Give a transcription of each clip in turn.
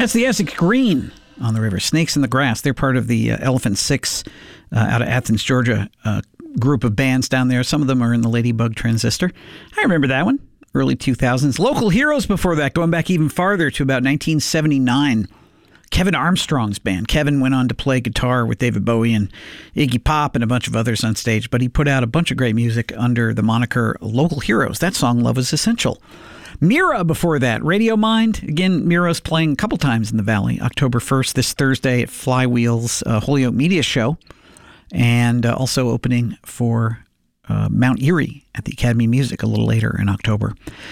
That's the Essex Green on the river. Snakes in the Grass. They're part of the Elephant Six out of Athens, Georgia group of bands down there. Some of them are in the Ladybug Transistor. I remember that one. Early 2000s. Local heroes before that, going back even farther to about 1979. Kevin Armstrong's band. Kevin went on to play guitar with David Bowie and Iggy Pop and a bunch of others on stage, but he put out a bunch of great music under the moniker Local Heroes. That song, Love Is Essential. Mira before that, Radio Mind. Again, Mira's playing a couple times in the Valley. October 1st, this Thursday at Flywheel's Holyoke Media Show, and also opening for Mount Erie at the Academy of Music a little later in October.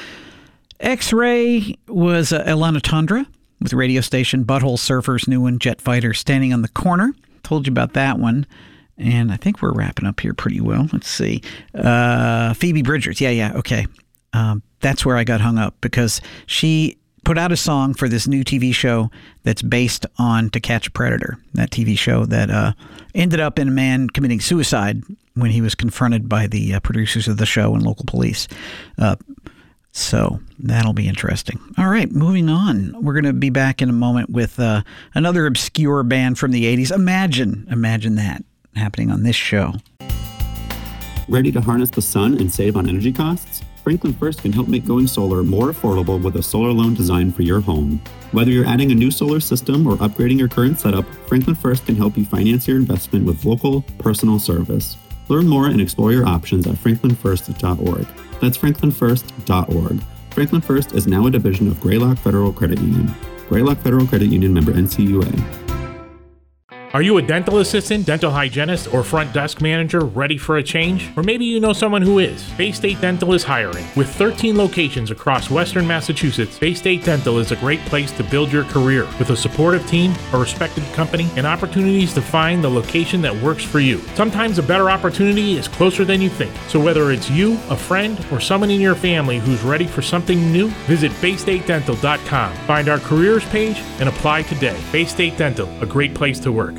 X-Ray was Elana Tundra with radio station Butthole Surfers, new one, Jet Fighter, Standing on the Corner. Told you about that one. And I think we're wrapping up here pretty well. Let's see. Phoebe Bridgers. Yeah, okay. That's where I got hung up because she put out a song for this new TV show that's based on To Catch a Predator, that TV show that ended up in a man committing suicide when he was confronted by the producers of the show and local police. So that'll be interesting. All right, moving on. We're going to be back in a moment with another obscure band from the 80s. Imagine that happening on this show. Ready to harness the sun and save on energy costs? Franklin First can help make going solar more affordable with a solar loan designed for your home. Whether you're adding a new solar system or upgrading your current setup, Franklin First can help you finance your investment with local, personal service. Learn more and explore your options at franklinfirst.org. That's franklinfirst.org. Franklin First is now a division of Greylock Federal Credit Union. Greylock Federal Credit Union, member NCUA. Are you a dental assistant, dental hygienist, or front desk manager ready for a change? Or maybe you know someone who is. Bay State Dental is hiring. With 13 locations across Western Massachusetts, Bay State Dental is a great place to build your career with a supportive team, a respected company, and opportunities to find the location that works for you. Sometimes a better opportunity is closer than you think. So whether it's you, a friend, or someone in your family who's ready for something new, visit BayStateDental.com. Find our careers page and apply today. Bay State Dental, a great place to work.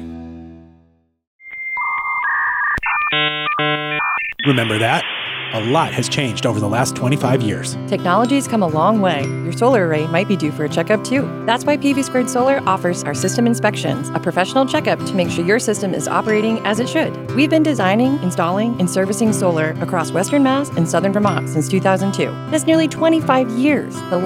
Remember that? A lot has changed over the last 25 years. Technology's come a long way. Your solar array might be due for a checkup too. That's why PV Squared Solar offers our system inspections, a professional checkup to make sure your system is operating as it should. We've been designing, installing, and servicing solar across Western Mass and Southern Vermont since 2002. That's nearly 25 years. The